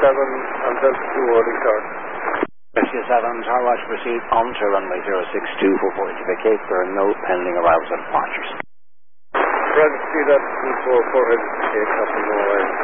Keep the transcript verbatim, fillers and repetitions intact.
seven and Delta two holding start. Rescue seven, Tower Watch proceed onto runway zero six two for forty to Cape. There are no pending arrivals and departures. Right, see that four four headed to Cape, Captain Norway.